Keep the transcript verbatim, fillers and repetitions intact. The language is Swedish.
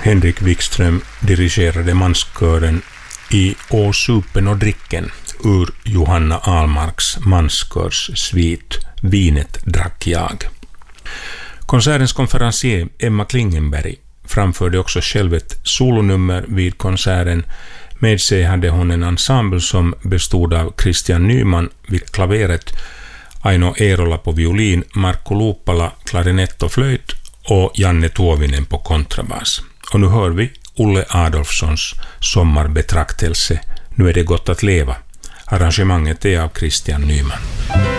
Henrik Wikström dirigerade manskören I Å supen och dricken ur Johanna Ahlmarks manskörs svit Vinet drack jag. Konsertens konferencier Emma Klingenberg framförde också själv ett solonummer vid konserten. Med sig hade hon en ensemble som bestod av Christian Nyman vid klaveret, Aino Eerola på violin, Marko Luuppala klarinett och flöjt och Janne Tuovinen på kontrabas. Och nu hör vi Olle Adolfssons sommarbetraktelse. Nu är det gott att leva. Arrangemanget är av Christian Nyman.